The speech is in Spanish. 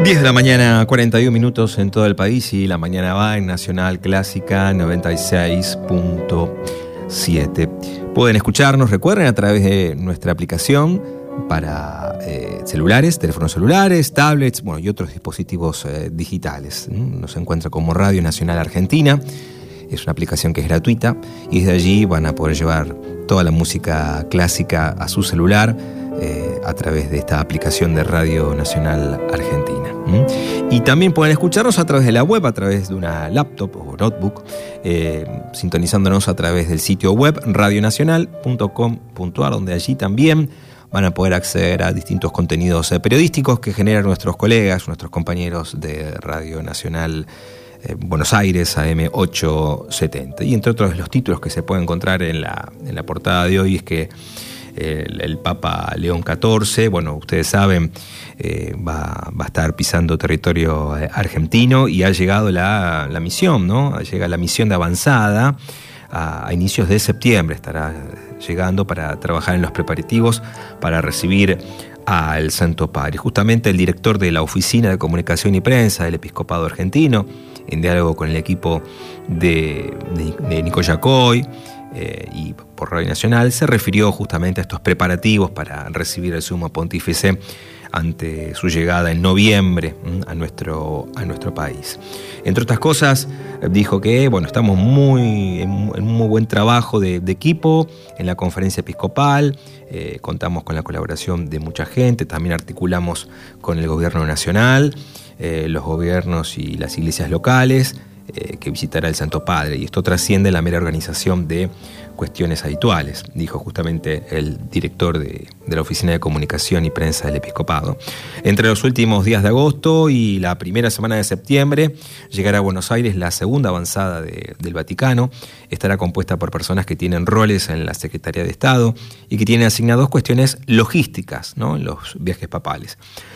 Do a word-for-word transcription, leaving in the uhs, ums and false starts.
diez de la mañana, cuarenta y un minutos en todo el país, y la mañana va en Nacional Clásica noventa y seis punto siete. Pueden escucharnos, recuerden, a través de nuestra aplicación para eh, celulares, teléfonos celulares, tablets, bueno, y otros dispositivos eh, digitales. Nos encuentra como Radio Nacional Argentina. Es una aplicación que es gratuita y desde allí van a poder llevar toda la música clásica a su celular eh, a través de esta aplicación de Radio Nacional Argentina. ¿Mm? Y también pueden escucharnos a través de la web, a través de una laptop o notebook, eh, sintonizándonos a través del sitio web radio nacional punto com punto a r, donde allí también van a poder acceder a distintos contenidos eh, periodísticos que generan nuestros colegas, nuestros compañeros de Radio Nacional Eh, Buenos Aires, A M ochocientos setenta. Y entre otros los títulos que se pueden encontrar en la, en la portada de hoy es que eh, el, el Papa León catorce, bueno, ustedes saben, eh, va, va a estar pisando territorio eh, argentino, y ha llegado la, la misión, ¿no? Llega la misión de avanzada a, a inicios de septiembre. Estará llegando para trabajar en los preparativos para recibir al Santo Padre. Justamente el director de la Oficina de Comunicación y Prensa del Episcopado Argentino, en diálogo con el equipo de, de, de Nico Yacoy eh, y por Radio Nacional, se refirió justamente a estos preparativos para recibir al Sumo Pontífice ante su llegada en noviembre a nuestro, a nuestro país. Entre otras cosas, dijo que bueno, estamos muy, en, en un muy buen trabajo de, de equipo en la conferencia episcopal, eh, contamos con la colaboración de mucha gente, también articulamos con el gobierno nacional, eh, los gobiernos y las iglesias locales, eh, que visitará el Santo Padre, y esto trasciende la mera organización de cuestiones habituales, dijo justamente el director de, de la Oficina de Comunicación y Prensa del Episcopado. Entre los últimos días de agosto y la primera semana de septiembre llegará a Buenos Aires la segunda avanzada de, del Vaticano. Estará compuesta por personas que tienen roles en la Secretaría de Estado y que tienen asignados cuestiones logísticas, ¿no?, en los viajes papales.